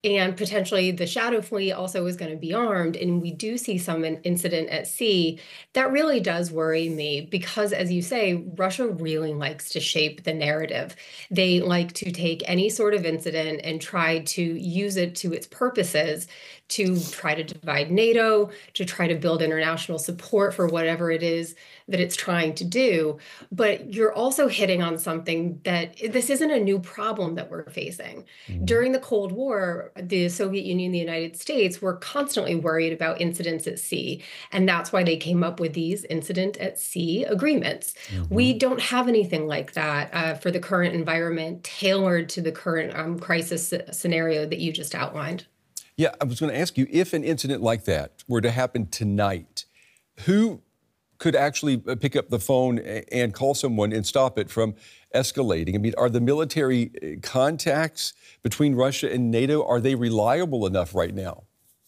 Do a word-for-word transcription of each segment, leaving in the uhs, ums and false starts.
And potentially the shadow fleet also is going to be armed, and we do see some in incident at sea. That really does worry me because, as you say, Russia really likes to shape the narrative. They like to take any sort of incident and try to use it to its purposes, to try to divide NATO, to try to build international support for whatever it is that it's trying to do. But you're also hitting on something that this isn't a new problem that we're facing. Mhm. During the Cold War, the Soviet Union and the United States were constantly worried about incidents at sea. And that's why they came up with these incident at sea agreements. We Mhm. don't have anything like that uh, for the current environment tailored to the current um, crisis s- scenario that you just outlined. Yeah, I was going to ask you if an incident like that were to happen tonight, who could actually uh, pick up the phone a- and call someone and stop it from escalating? I mean, are the military uh, contacts between Russia and NATO, are they reliable enough right now?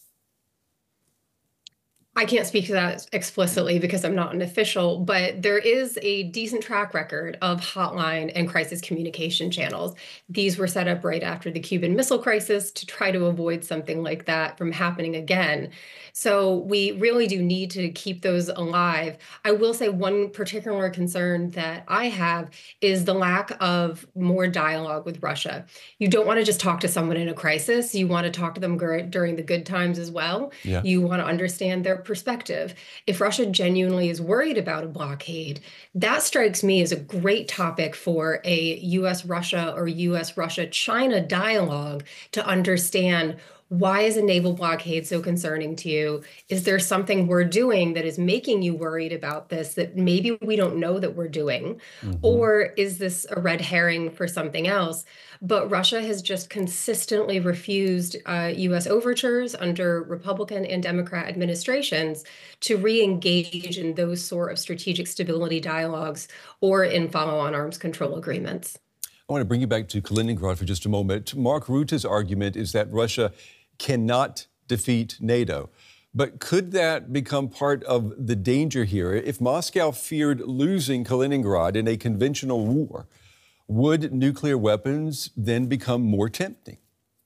I can't speak to that explicitly because I'm not an official, but there is a decent track record of hotline and crisis communication channels. These were set up right after the Cuban Missile Crisis to try to avoid something like that from happening again. So we really do need to keep those alive. I will say one particular concern that I have is the lack of more dialogue with Russia. You don't want to just talk to someone in a crisis. You want to talk to them gur- during the good times as well. Yeah. You want to understand their perspective. If Russia genuinely is worried about a blockade, that strikes me as a great topic for a U S Russia or U S Russia China dialogue to understand. Why is a naval blockade so concerning to you? Is there something we're doing that is making you worried about this that maybe we don't know that we're doing? Hmm. Or is this a red herring for something else? But Russia has just consistently refused uh, U S overtures under Republican and Democrat administrations to re-engage in those sort of strategic stability dialogues or in follow-on arms control agreements. I want to bring you back to Kaliningrad for just a moment. Mark Rutte's argument is that Russia cannot defeat NATO. But could that become part of the danger here? If Moscow feared losing Kaliningrad in a conventional war, would nuclear weapons then become more tempting?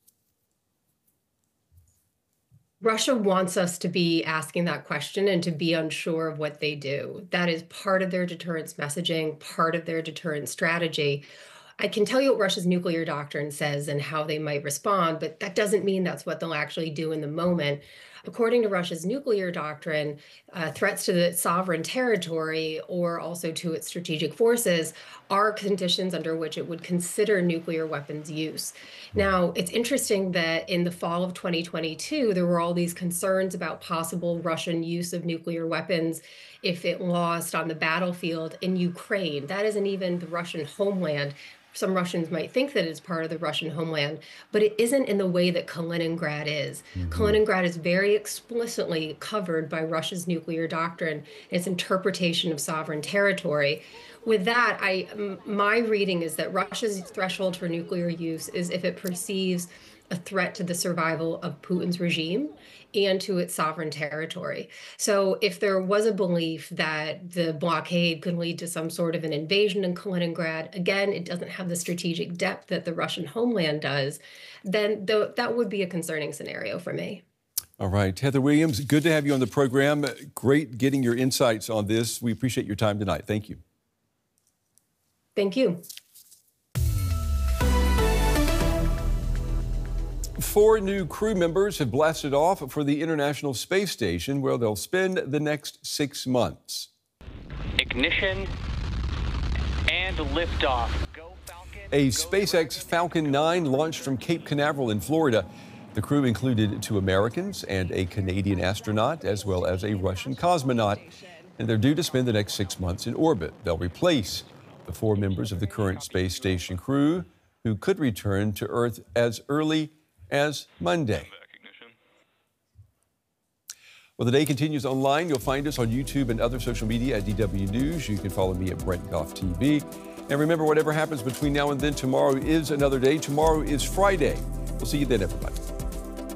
Russia wants us to be asking that question and to be unsure of what they do. That is part of their deterrence messaging, part of their deterrence strategy. I can tell you what Russia's nuclear doctrine says and how they might respond, but that doesn't mean that's what they'll actually do in the moment. According to Russia's nuclear doctrine, uh, threats to the sovereign territory or also to its strategic forces are conditions under which it would consider nuclear weapons use. Now, it's interesting that in the fall of twenty twenty-two, there were all these concerns about possible Russian use of nuclear weapons if it lost on the battlefield in Ukraine. That isn't even the Russian homeland. Some Russians might think that it's part of the Russian homeland, but it isn't in the way that Kaliningrad is. Hmm. Kaliningrad is very explicitly covered by Russia's nuclear doctrine, its interpretation of sovereign territory. With that, I my reading is that Russia's threshold for nuclear use is if it perceives a threat to the survival of Putin's regime and to its sovereign territory. So if there was a belief that the blockade could lead to some sort of an invasion in Kaliningrad, again, it doesn't have the strategic depth that the Russian homeland does, then th- that would be a concerning scenario for me. All right, Heather Williams, good to have you on the program. Great getting your insights on this. We appreciate your time tonight. Thank you. Thank you. Four new crew members have blasted off for the International Space Station, where they'll spend the next six months. Ignition and liftoff. Go Falcon. A Go SpaceX Falcon nine launched from Cape Canaveral in Florida. The crew included two Americans and a Canadian astronaut, as well as a Russian cosmonaut. And they're due to spend the next six months in orbit. They'll replace the four members of the current space station crew, who could return to Earth as early as Monday. Well, the day continues online. You'll find us on YouTube and other social media at D W News. You can follow me at Brent Goff T V. And remember, whatever happens between now and then, tomorrow is another day. Tomorrow is Friday. We'll see you then, everybody.